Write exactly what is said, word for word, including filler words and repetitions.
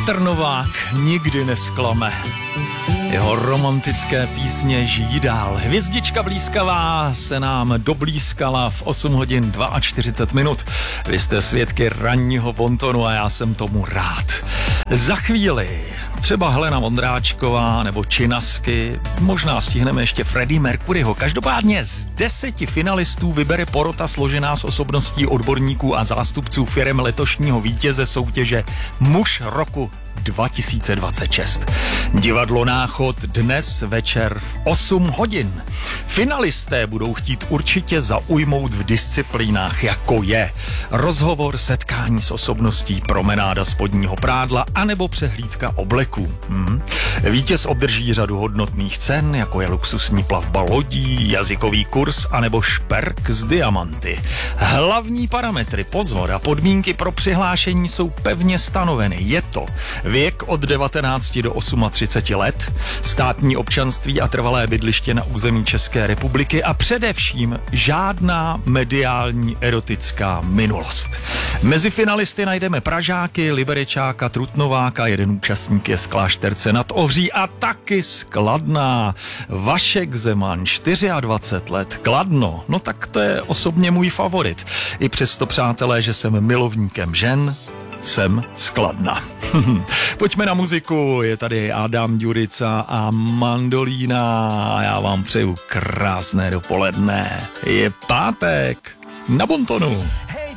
Petr Novák nikdy nesklame. Jeho romantické písně žijí dál. Hvězdička blízkavá se nám doblízkala v osm hodin čtyřicet dva minut. Vy jste svědky ranního pontonu a já jsem tomu rád. Za chvíli třeba Helena Vondráčková nebo Činasky, možná stihneme ještě Freddie Mercuryho. Každopádně z deseti finalistů vybere porota složená z osobností odborníků a zástupců firem letošního vítěze soutěže Muž roku dva tisíce dvacet šest. Divadlo Náchod dnes večer v osm hodin. Finalisté budou chtít určitě zaujmout v disciplínách, jako je rozhovor, setkání s osobností, promenáda spodního prádla anebo přehlídka obleků. Hmm. Vítěz obdrží řadu hodnotných cen, jako je luxusní plavba lodí, jazykový kurz anebo šperk z diamanty. Hlavní parametry, pozor, a podmínky pro přihlášení jsou pevně stanoveny. Je to věk od devatenácti do třiceti osmi let, státní občanství a trvalé bydliště na území České republiky a především žádná mediální erotická minulost. Mezi finalisty najdeme Pražáky, Liberečáka, Trutnováka, jeden účastník je z Klášterce nad Ohří a taky z Kladna. Vašek Zeman, dvacet čtyři let, Kladno, no tak to je osobně můj favorit. I přesto, přátelé, že jsem milovníkem žen, jsem z Kladna. Pojďme na muziku, je tady Adam Ďurica a mandolína a já vám přeju krásné dopoledne. Je pátek na bontonu.